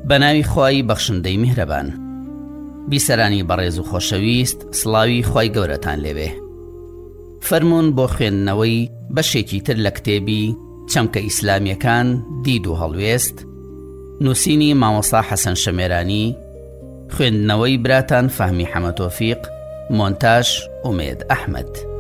بەناوی خوای بەخشندەی میهرەبان. بیسەرانی بەڕێز و خۆشەویست، سڵاوی خوای گەورەتان لێبێ. فەرموون بۆ خوێندنەوەی بەشێکی تر لە کتێبی چەمکە ئیسلامیەکان دید و هەڵوێست، نووسینی مامۆستا حەسەن شەمێرانی، خوێندنەوەی براتان فەهمی حەمەتۆفیق، مۆنتاژ ئومێد ئەحمەد.